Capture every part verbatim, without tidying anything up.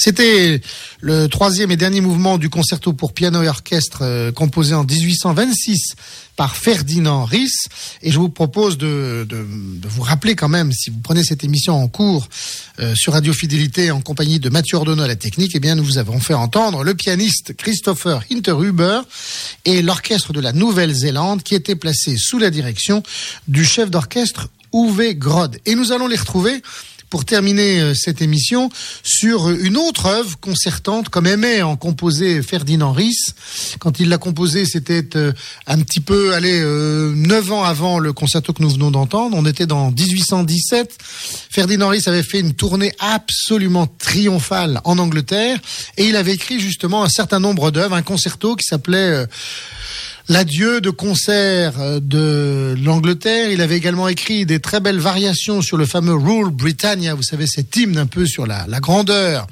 C'était le troisième et dernier mouvement du concerto pour piano et orchestre euh, composé en dix-huit cent vingt-six par Ferdinand Ries. Et je vous propose de, de, de vous rappeler quand même, si vous prenez cette émission en cours euh, sur Radio Fidélité en compagnie de Mathieu Ordonneau à la technique, eh bien nous vous avons fait entendre le pianiste Christopher Hinterhuber et l'orchestre de la Nouvelle-Zélande qui était placé sous la direction du chef d'orchestre Uwe Grod. Et nous allons les retrouver pour terminer cette émission sur une autre œuvre concertante, comme aimait en composer Ferdinand Ries. Quand il l'a composé, c'était un petit peu, allez, euh, neuf ans avant le concerto que nous venons d'entendre. On était dans dix-huit cent dix-sept. Ferdinand Ries avait fait une tournée absolument triomphale en Angleterre et il avait écrit justement un certain nombre d'œuvres, un concerto qui s'appelait euh, L'adieu de concert de l'Angleterre. Il avait également écrit des très belles variations sur le fameux Rule Britannia, vous savez, cet hymne un peu sur la, la grandeur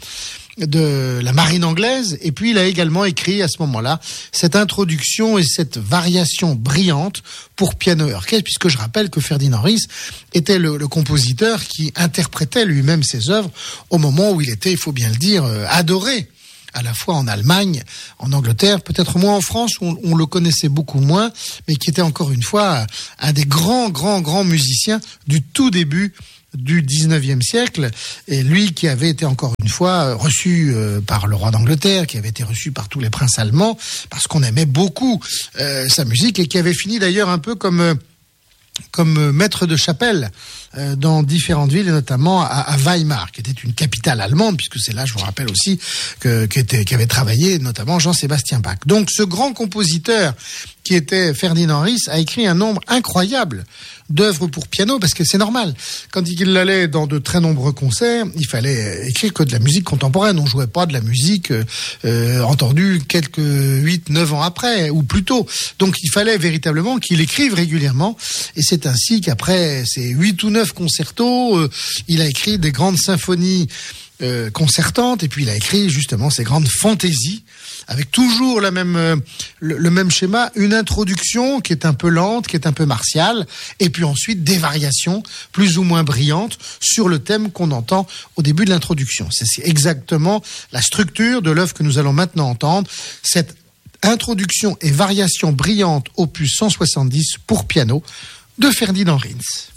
de la marine anglaise. Et puis il a également écrit à ce moment-là cette introduction et cette variation brillante pour piano et orchestre, puisque je rappelle que Ferdinand Ries était le, le compositeur qui interprétait lui-même ses œuvres au moment où il était, il faut bien le dire, adoré. À la fois en Allemagne, en Angleterre, peut-être moins en France, où on, on le connaissait beaucoup moins, mais qui était encore une fois un des grands, grands, grands musiciens du tout début du dix-neuvième siècle, et lui qui avait été encore une fois reçu euh, par le roi d'Angleterre, qui avait été reçu par tous les princes allemands, parce qu'on aimait beaucoup euh, sa musique, et qui avait fini d'ailleurs un peu comme... Euh, comme maître de chapelle euh, dans différentes villes, et notamment à, à Weimar, qui était une capitale allemande, puisque c'est là, je vous rappelle aussi, que, qu'était, qu'avait travaillé notamment Jean-Sébastien Bach. Donc ce grand compositeur qui était Ferdinand Ries a écrit un nombre incroyable d'œuvres pour piano, parce que c'est normal. Quand il allait dans de très nombreux concerts, il fallait écrire que de la musique contemporaine. On jouait pas de la musique euh, entendue quelques huit, neuf ans après, ou plus tôt. Donc il fallait véritablement qu'il écrive régulièrement. Et c'est ainsi qu'après ces huit ou neuf concertos, euh, il a écrit des grandes symphonies euh, concertantes, et puis il a écrit justement ces grandes fantaisies, avec toujours la même, euh, le, le même schéma, une introduction qui est un peu lente, qui est un peu martiale, et puis ensuite des variations plus ou moins brillantes sur le thème qu'on entend au début de l'introduction. C'est, c'est exactement la structure de l'œuvre que nous allons maintenant entendre, cette introduction et variation brillante opus cent soixante-dix pour piano de Ferdinand Ries.